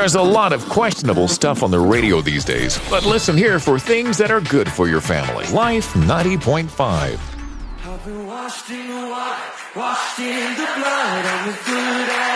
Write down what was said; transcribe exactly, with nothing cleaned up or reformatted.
There's a lot of questionable stuff on the radio these days, but listen here for things that are good for your family. Life ninety point five. I've been washed in the water, washed in the blood, I'm as good as